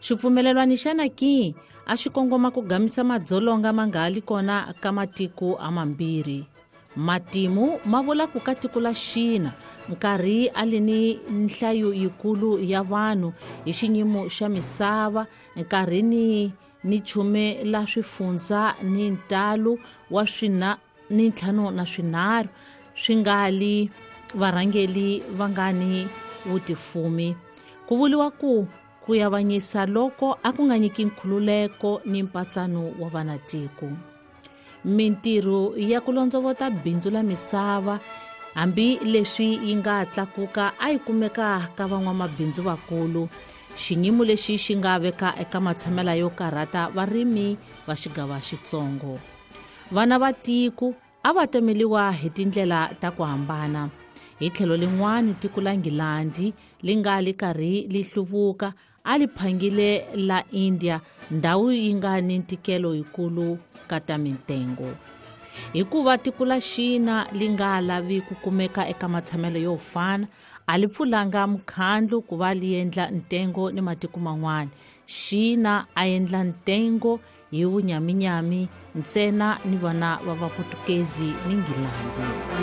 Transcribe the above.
Xipfumelelwani xa Naki a xi kongoma ku gamisa madzolonga ma nga li kona ka matiko amambirhi. Matimu ma vula ku ka tiko la Xina nkarhi a li ni nhlayo yikulu ya vanhu hi xiyimo xa misava, nkarhini ni chume la swifundza ni ntalo wa ni ntlhanu na swinharhu swi nga li varhangeli va nga ni vutifumi. Ku vuliwa ku yavanyisa loko a ku nga nyiki nkhululeko ni mpatsano wa vanatiko. Mintirho ya ku londzovota bindzu la misava hambi leswi yi nga tlakuka a yi kumeka ka van'wamabindzu vakulu, xiyimo lexi xi nga veka eka matshamela yo karhata varimi va xigava xitsongo. Vana va tiko a va temeliwa hi tindlela ta ku hambana. Hi tlhelo lin'wana tiko la Ngilandi li nga li karhi li hluvuka a li phangile la India, ndhawu yi nga ni ntikelo yikulu ka ta mitengo. Hikuva tiko la Xina li nga lavi ku kumeka eka matshamelo yo fana, a li pfulanga mukhandlu ku va li endla ntengo ni matiko man'wana. Xina a endla ntengo hi vunyaminyami ntsena ni vana va Vaputukezi ni Ngilandi.